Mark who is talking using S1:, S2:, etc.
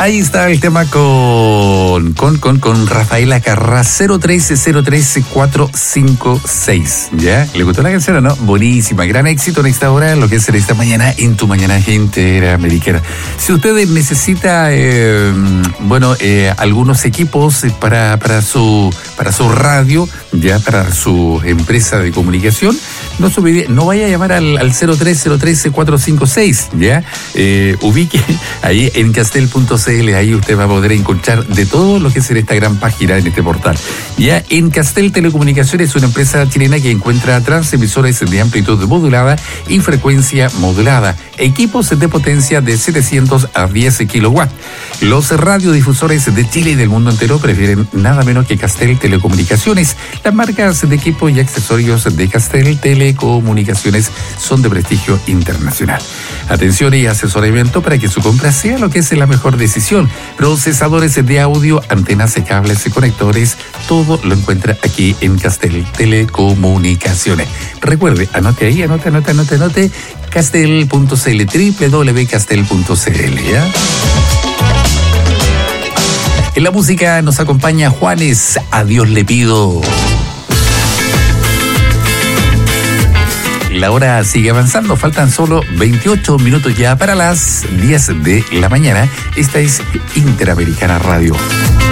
S1: Ahí está el tema con Rafaela Carrás, 013-013-456. ¿Ya? ¿Le gustó la canción o no? Buenísima, gran éxito en esta hora, lo que es en esta mañana, en tu mañana interamericana. Si usted necesita, algunos equipos para su radio, ya para su empresa de comunicación, no se olvide, no vaya a llamar al 013-013-456, ¿ya? Ubique ahí en castel.cl, ahí usted va a poder encontrar de todo lo que es en esta gran página, en este portal. Ya en Castel Telecomunicaciones es una empresa chilena que encuentra transmisores de amplitud modulada y frecuencia modulada, equipos de potencia de 700 a 10 kilowatts. Los radiodifusores de Chile y del mundo entero prefieren nada menos que Castel Telecomunicaciones. Las marcas de equipo y accesorios de Castel Telecomunicaciones son de prestigio internacional. Atención y asesoramiento para que su compra sea lo que es la mejor decisión. Procesadores de audio, antenas, cables y conectores, todo lo encuentra aquí en Castel Telecomunicaciones. Recuerde, anote ahí, anote, castel.cl, www.castel.cl, ¿ya? En la música nos acompaña Juanes, A Dios le pido. La hora sigue avanzando, faltan solo 28 minutos ya para las 10 de la mañana. Esta es Interamericana Radio.